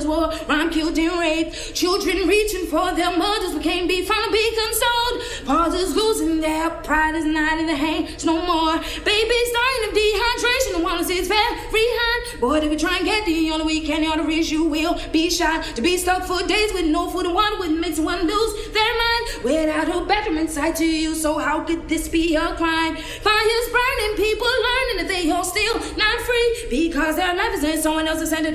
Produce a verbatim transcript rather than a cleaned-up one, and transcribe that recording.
war, rhyme killed and raped. Children reaching for their mothers but can't be found to be consoled. Fathers losing their pride is not in the hands no more. Babies dying of dehydration and wellness is very high. Boy, if you try and get the only way can the reach, you will be shot. To be stuck for days with no food and water would make someone lose their mind without a bathroom in sight to you. So how could this be a crime? Fires burning, people learning that they are still not free because their life is in someone else's hand.